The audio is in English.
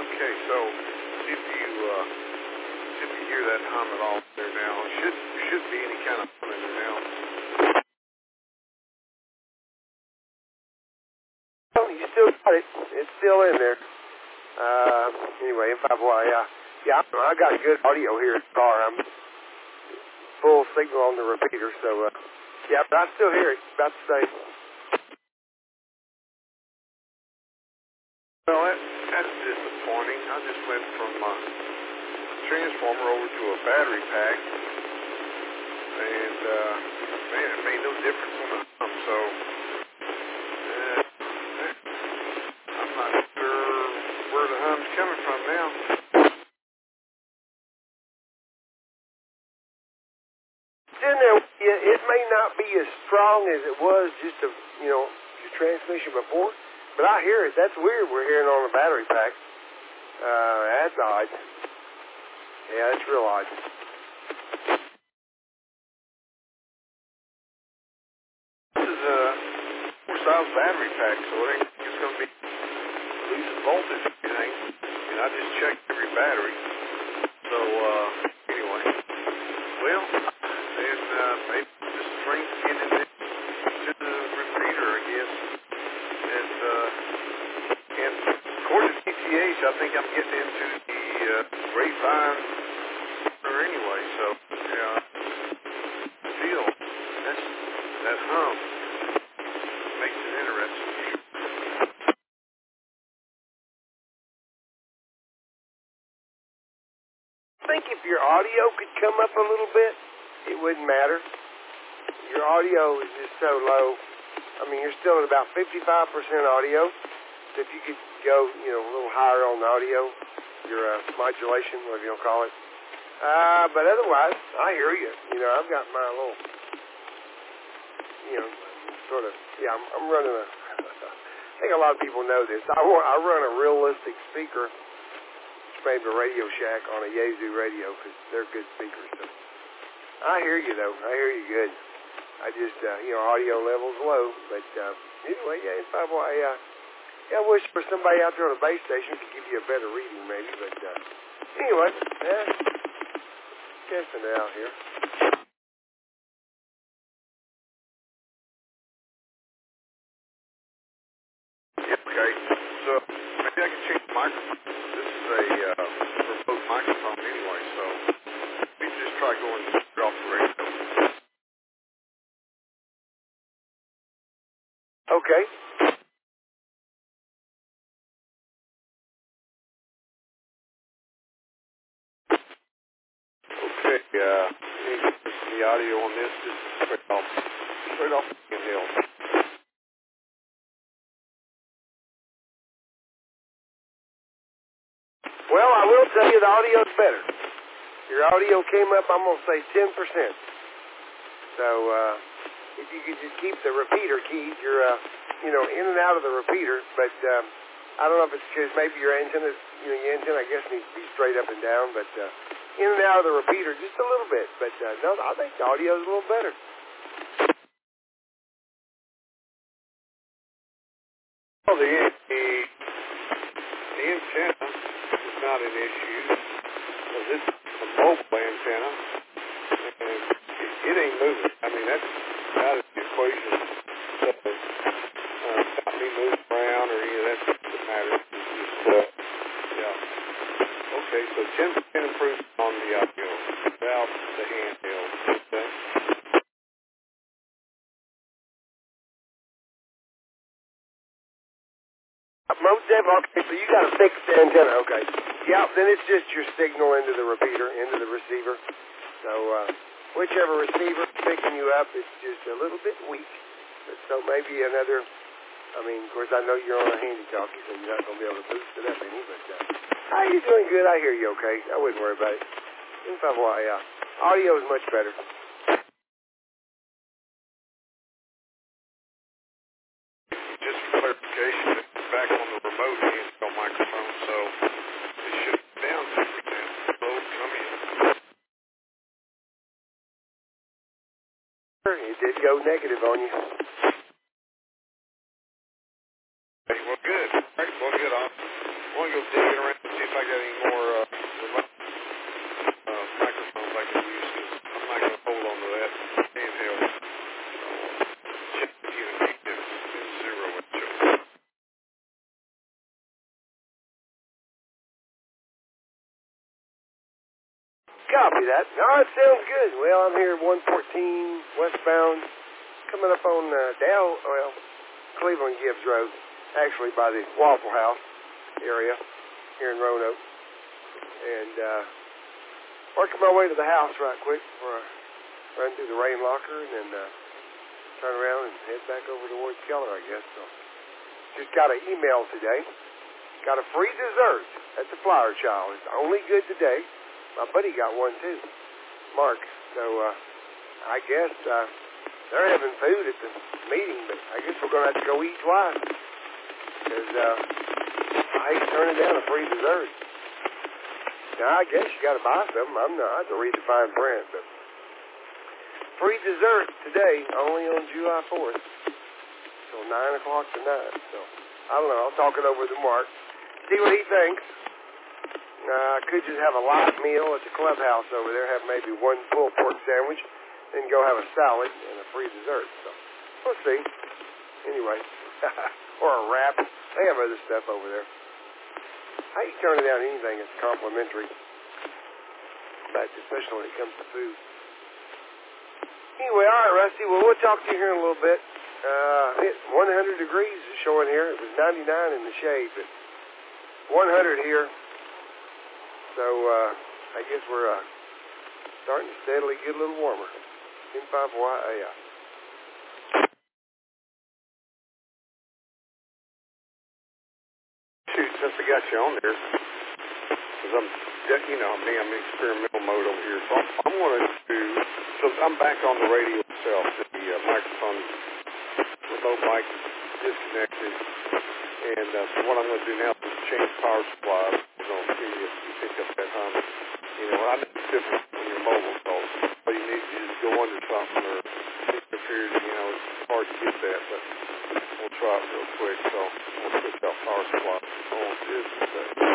Okay, so if you hear that hum at all there now, there should be any kind of hum in there now. Oh, you still got it. It's still in there. Anyway, yeah, I got good audio here in the car. I'm full signal on the repeater, so yeah, but I still hear it. About to say. Well, that's disappointing. I just went from a transformer over to a battery pack, and man, it made no difference on the hum. So I'm not sure where the hum's coming from now. It's in there. It may not be as strong as it was just your transmission before, but I hear it. That's weird. We're hearing on a battery pack. That's odd. Yeah, that's real odd. This is a 4-size battery pack, so it ain't it's going to be losing voltage or anything. And I just checked every battery. So anyway, well, then maybe the strength getting into the repeater, I guess. And according to PTH, I think I'm getting into the grapevine anyway. So yeah, still that hum makes it interesting. I think if your audio could come up a little bit, it wouldn't matter. Your audio is just so low. I mean, you're still at about 55% audio. So if you could go, a little higher on the audio, your modulation, whatever you want to call it. But otherwise, I hear you. I've got my little, I'm running I think a lot of people know this. I run a realistic speaker. It's made by Radio Shack on a Yaesu radio because they're good speakers. So I hear you, though. I hear you good. I just, audio level's low. But anyway, yeah, it's probably why, I wish for somebody out there on a base station could give you a better reading, maybe. But anyway, testing it out here. Okay, so maybe I can change the microphone. This is a remote microphone anyway, so we just try going straight off the radio. Okay. Okay, the audio on this is straight off the inhale. Well, I will tell you the audio's better. Your audio came up, I'm going to say 10%. So if you could just keep the repeater keys, you're, in and out of the repeater. But I don't know if it's because maybe your antenna, your antenna, I guess, needs to be straight up and down. But in and out of the repeater just a little bit. But no, I think the audio's a little better. Well, the antenna is not an issue. Well, this is a mobile antenna, and it ain't moving. I mean, that's out of the equation. So, not me moving around or any of that doesn't matter. It's just, yeah. Okay, so 10% improvement on the audio without the handheld. Okay. Most definitely. Okay, so you got a fixed antenna. Okay. Yeah, then it's just your signal into the repeater, into the receiver. So whichever receiver picking you up, it's just a little bit weak. But so maybe another. I mean, of course, I know you're on a handy-talkie, so you're not going to be able to boost it up any. But you're doing good. I hear you. Okay. I wouldn't worry about it. Audio is much better. Just for clarification, it's back on the remote handheld microphone, so it should be down 10%. So come in. It did go negative on you. Hey, well, good. All right, well, good. I want to go digging around and see I got any more remote microphones I can use. I'm not going to hold on to that handheld. Check the unit and zero it shows. Copy that. No, it sounds good. Well, I'm here 114 westbound, coming up on Cleveland Gibbs Road, actually by the Waffle House area here in Roanoke. And working my way to the house right quick before I run through the rain locker and then turn around and head back over towards Keller, I guess. So just got an email today. Got a free dessert at the Flower Child. It's only good today. My buddy got one too, Mark. So I guess they're having food at the meeting, but I guess we're going to have to go eat twice because I hate turning down a free dessert. Now, I guess you got to buy something. I have to read the fine print, but free dessert today, only on July 4th, till 9 o'clock tonight. So I don't know. I'll talk it over with Mark, see what he thinks. I could just have a light meal at the clubhouse over there, have maybe one pulled pork sandwich, then go have a salad and a free dessert. So we'll see. Anyway, or a wrap. They have other stuff over there. I hate turning down anything that's complimentary, but especially when it comes to food. Anyway, all right, Rusty. Well, we'll talk to you here in a little bit. 100 degrees is showing here. It was 99 in the shade, but 100 here. So I guess we're starting to steadily get a little warmer. 10-5-Y-A-I. Shoot, since I got you on there, because I'm in experimental mode over here, so I'm going to do, so I'm back on the radio itself, the microphone, remote mic disconnected, and so what I'm going to do now is change power supply. We're going to see if you pick up that hum. I know it's different when you're mobile, so all you need to just go under something or interfere, it's hard to get that, but we'll try it real quick, so we'll switch out power supply on this.